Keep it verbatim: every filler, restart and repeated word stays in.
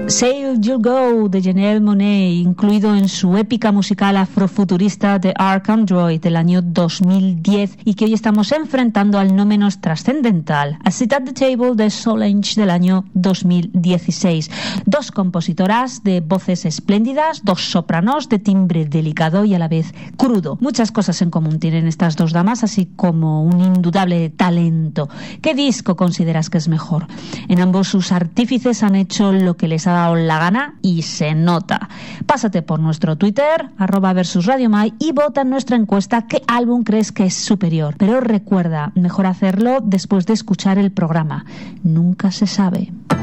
Sail You'll Go de Janelle Monáe, incluido en su épica musical afrofuturista The Ark Android del año dos mil diez, y que hoy estamos enfrentando al no menos trascendental A Seat at the Table de Solange del año dos mil dieciséis. Dos compositoras de voces espléndidas, dos sopranos de timbre delicado y a la vez crudo. Muchas cosas en común tienen estas dos damas, así como un indudable talento. ¿Qué disco consideras que es mejor? En ambos sus artífices han hecho lo que les ha dado la gana y se nota. Pásate por nuestro Twitter, arroba versus Radio Mai, y vota en nuestra encuesta qué álbum crees que es superior. Pero recuerda, mejor hacerlo después de escuchar el programa. Nunca se sabe.